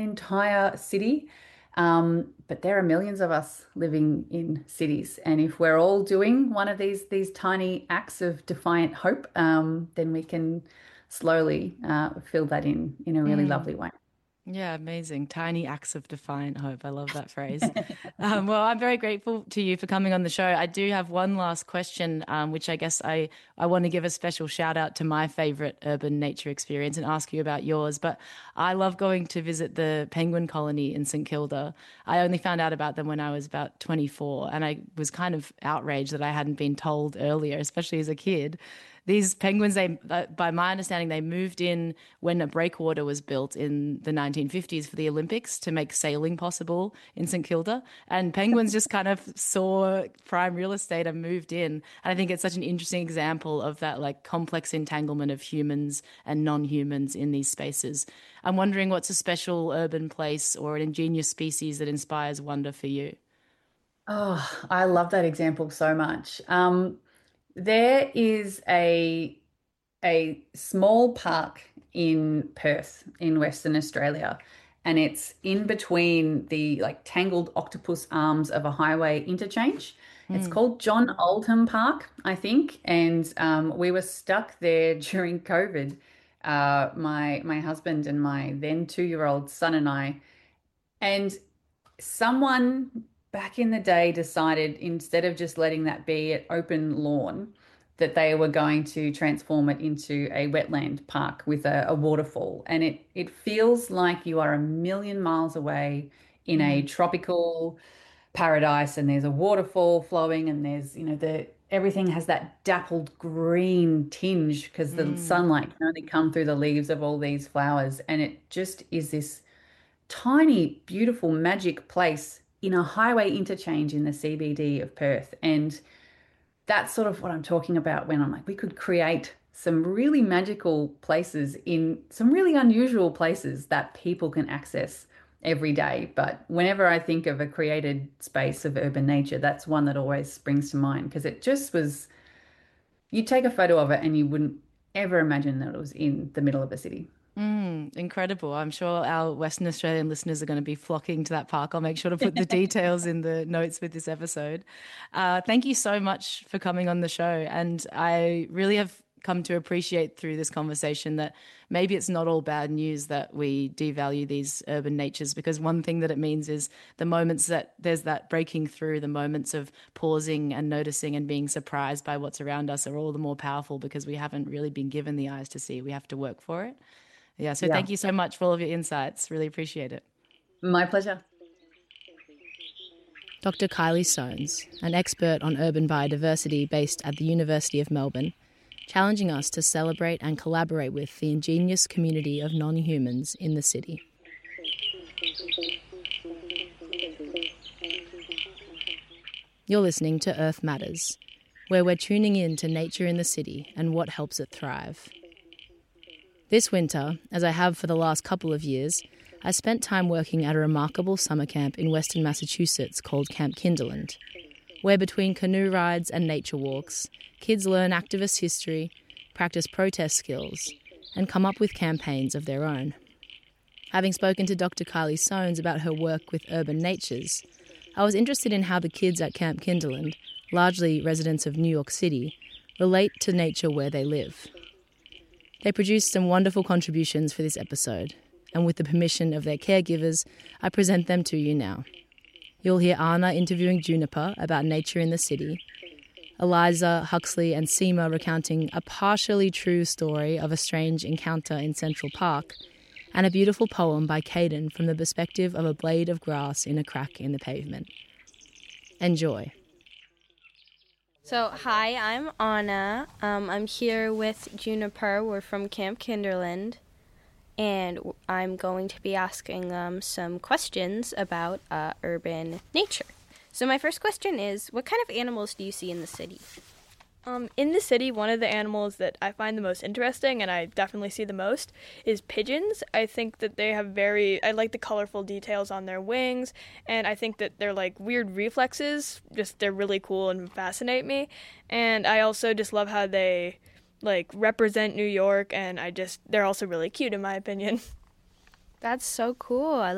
entire city. But there are millions of us living in cities, and if we're all doing one of these tiny acts of defiant hope, then we can slowly fill that in a really Mm. lovely way. Yeah, amazing. Tiny acts of defiant hope. I love that phrase. Well, I'm very grateful to you for coming on the show. I do have one last question, which I guess I want to give a special shout out to my favorite urban nature experience and ask you about yours. But I love going to visit the penguin colony in St Kilda. I only found out about them when I was about 24, and I was kind of outraged that I hadn't been told earlier, especially as a kid. These penguins, by my understanding, they moved in when a breakwater was built in the 1950s for the Olympics to make sailing possible in St Kilda. And penguins just kind of saw prime real estate and moved in. And I think it's such an interesting example of that like complex entanglement of humans and non-humans in these spaces. I'm wondering what's a special urban place or an ingenious species that inspires wonder for you? Oh, I love that example so much. There is a small park in Perth in Western Australia, and it's in between the like tangled octopus arms of a highway interchange. It's Mm. called John Oldham Park, I think, and we were stuck there during COVID. My husband and my then 2-year-old son and I, and someone back in the day decided instead of just letting that be an open lawn, that they were going to transform it into a wetland park with a waterfall. And it feels like you are a million miles away in a Mm. tropical paradise, and there's a waterfall flowing, and there's, the everything has that dappled green tinge because the Mm. sunlight can only come through the leaves of all these flowers. And it just is this tiny, beautiful, magic place in a highway interchange in the CBD of Perth. And that's sort of what I'm talking about when I'm like, we could create some really magical places in some really unusual places that people can access every day. But whenever I think of a created space of urban nature, that's one that always springs to mind because it just was, you'd take a photo of it and you wouldn't ever imagine that it was in the middle of a city. Mm, incredible. I'm sure our Western Australian listeners are going to be flocking to that park. I'll make sure to put the details in the notes with this episode. Thank you so much for coming on the show. And I really have come to appreciate through this conversation that maybe it's not all bad news that we devalue these urban natures, because one thing that it means is the moments that there's that breaking through, the moments of pausing and noticing and being surprised by what's around us are all the more powerful because we haven't really been given the eyes to see. We have to work for it. Yeah, so Yeah, thank you so much for all of your insights. Really appreciate it. my pleasure. Dr. Kylie Soanes, an expert on urban biodiversity based at the University of Melbourne, challenging us to celebrate and collaborate with the ingenious community of non-humans in the city. You're listening to Earth Matters, where we're tuning in to nature in the city and what helps it thrive. This winter, as I have for the last couple of years, I spent time working at a remarkable summer camp in western Massachusetts called Camp Kinderland, where between canoe rides and nature walks, kids learn activist history, practice protest skills, and come up with campaigns of their own. Having spoken to Dr. Kylie Soanes about her work with urban natures, I was interested in how the kids at Camp Kinderland, largely residents of New York City, relate to nature where they live. They produced some wonderful contributions for this episode, and with the permission of their caregivers, I present them to you now. You'll hear Anna interviewing Juniper about nature in the city, Eliza, Huxley and Seema recounting a partially true story of a strange encounter in Central Park, and a beautiful poem by Caden from the perspective of a blade of grass in a crack in the pavement. Enjoy. So, hi, I'm Anna. I'm here with Juniper. We're from Camp Kinderland, and I'm going to be asking them some questions about urban nature. So, my first question is, what kind of animals do you see in the city? In the city, one of the animals that I find the most interesting, and I definitely see the most, is pigeons. I think that they have I like the colorful details on their wings, and I think that they're like weird reflexes. They're really cool and fascinate me. And I also just love how they like represent New York, and they're also really cute in my opinion. That's so cool. I